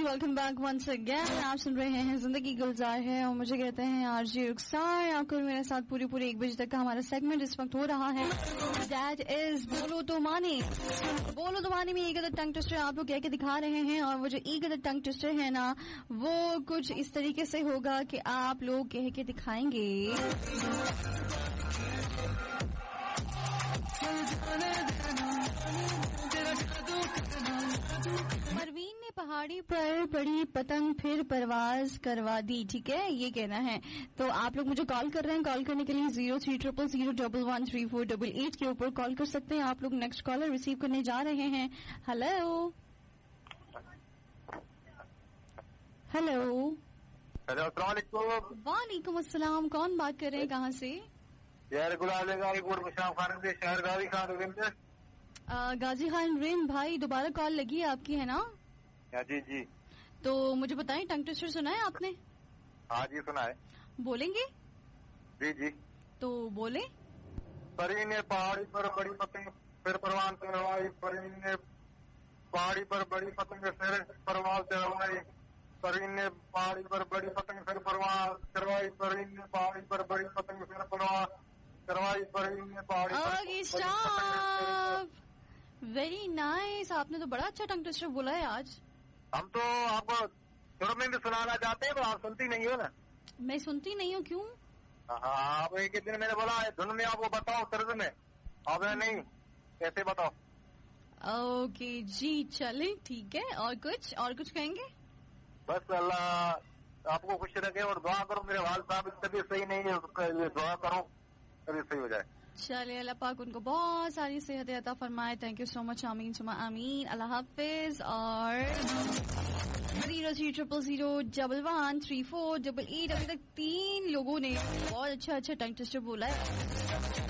Welcome back once again. आप सुन रहे हैं जिंदगी गुलजार है और मुझे कहते हैं आरजे रुखसार। आपको मेरे साथ पूरी 1 बजे तक का हमारा सेगमेंट इस वक्त हो रहा है, दैट इज बोलो तो मानी। बोलो तो मानी में एक अदर टंग ट्विस्टर आप लोग कह के दिखा रहे हैं, और वो जो एक अदर टंग ट्विस्टर है ना, वो कुछ इस तरीके से होगा कि आप लोग कह के दिखाएंगे। परवीन ने पहाड़ी पर बड़ी पतंग फिर परवाज करवा दी, ठीक है, ये कहना है। तो आप लोग मुझे कॉल कर रहे हैं, कॉल करने के लिए 0300113488 के ऊपर कॉल कर सकते हैं। आप लोग नेक्स्ट कॉलर रिसीव करने जा रहे हैं। हेलो हेलो हेलो, वालेकुम अस्सलाम। कौन बात कर रहे हैं, कहाँ से? यार गुलाब खान से शहर गाजी खान गाजी खान रिम भाई, दोबारा कॉल लगी है आपकी, है ना? जी जी। तो मुझे बताएं, टंग ट्विस्टर सुना है आपने? हाँ जी सुना है। बोलेंगे? जी जी। तो बोले। परी ने पहाड़ी पर बड़ी पतंग फिर परवान चढ़वाई, परी ने पहाड़ी पर बड़ी पतंग फिर परवान चढ़वाई, परी ने पहाड़ी पर बड़ी पतंग फिर परवान चढ़वाई, परी ने पहाड़ी पर बड़ी पतंग फिर परवान चढ़वाई, परी ने पहाड़ी पर वेरी नाइस। आपने तो बड़ा अच्छा टंग ट्विस्टर बोला है आज। हम तो आपको शुरू में भी सुनाना चाहते हैं, तो आप सुनती नहीं हो ना। मैं सुनती नहीं हूँ, क्यों? हाँ, आप एक दिन मैंने बोला धुन में आपको बताओ, तर्ज में आपने नहीं, कैसे बताओ? ओके जी, चले ठीक है। और कुछ कहेंगे? बस अल्लाह आपको खुश रखे और दुआ करो। मेरे वाल साहब तबीयत सही नहीं है, दुआ करो तबीयत सही हो जाए। चलिए, अल्लाह पाक उनको बहुत सारी सेहत अता फरमाए। Thank you so much. आमीन सुमा आमीन। अल्लाह हाफिज। और 0300113488 अभी तक 3 लोगों ने बहुत अच्छा टंग ट्विस्टर बोला है।